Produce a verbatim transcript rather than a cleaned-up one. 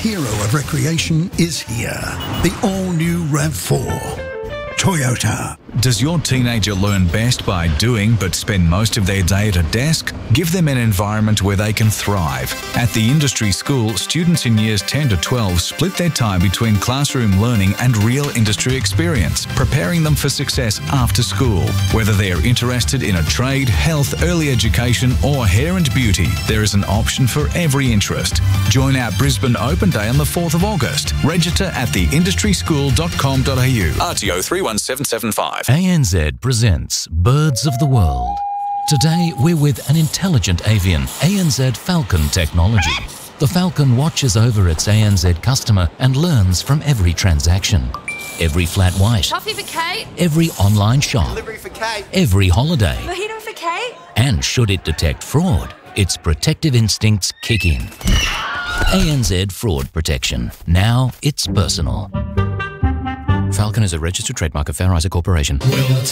hero of recreation is here. The all-new RAV four. Toyota. Does your teenager learn best by doing but spend most of their day at a desk? Give them an environment where they can thrive. At the industry school, students in years ten to twelve split their time between classroom learning and real industry experience, preparing them for success after school. Whether they are interested in a trade, health, early education or hair and beauty, there is an option for every interest. Join our Brisbane Open Day on the fourth of August. Register at the industry school dot com dot a u. R T O three one seven seven five. A N Z presents Birds of the World. Today we're with an intelligent avian, A N Z Falcon technology. The Falcon watches over its A N Z customer and learns from every transaction. Every flat white. Coffee for Kate. Every online shop. Delivery for Kate. Every holiday. Mojito for Kate. And should it detect fraud, its protective instincts kick in. A N Z Fraud Protection. Now it's personal. Falcon is a registered trademark of Fair Isaac Corporation.